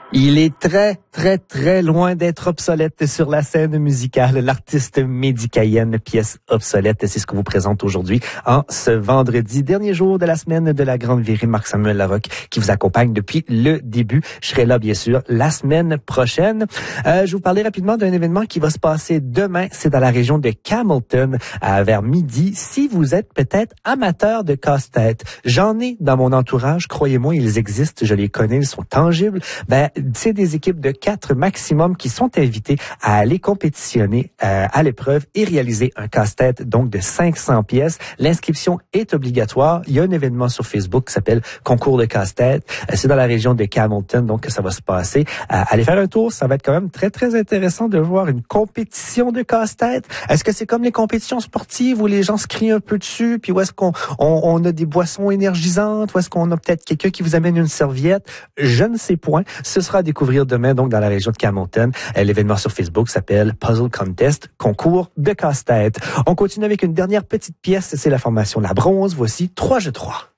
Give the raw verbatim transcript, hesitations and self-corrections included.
Il est très, très, très loin d'être obsolète sur la scène musicale. L'artiste Mehdi Cayenne, pièce obsolète, c'est ce qu'on vous présente aujourd'hui en ce vendredi, dernier jour de la semaine de la Grande Virée. Marc-Samuel Larocque qui vous accompagne depuis le début. Je serai là, bien sûr, la semaine prochaine. Euh, je vous parlais rapidement d'un événement qui va se passer demain. C'est dans la région de Camelton, à vers midi. Si vous êtes peut-être amateur de casse-tête, j'en ai dans mon entourage. Croyez-moi, ils existent. Je les connais, ils sont tangibles. Ben, c'est des équipes de quatre maximum qui sont invitées à aller compétitionner euh, à l'épreuve et réaliser un casse-tête donc de cinq cents pièces. L'inscription est obligatoire. Il y a un événement sur Facebook qui s'appelle Concours de casse-tête. Euh, c'est dans la région de Camelton, donc que ça va se passer. Euh, allez faire un tour, ça va être quand même très très intéressant de voir une compétition de casse-tête. Est-ce que c'est comme les compétitions sportives où les gens se crient un peu dessus, puis où est-ce qu'on on, on a des boissons énergisantes, où est-ce qu'on a peut-être quelqu'un qui vous amène une serviette? Je ne sais point. Ce sera à découvrir demain, donc, dans la région de Camelton. L'événement sur Facebook s'appelle Puzzle Contest, concours de casse-tête. On continue avec une dernière petite pièce, c'est la formation La Bronze. Voici trois jeux trois.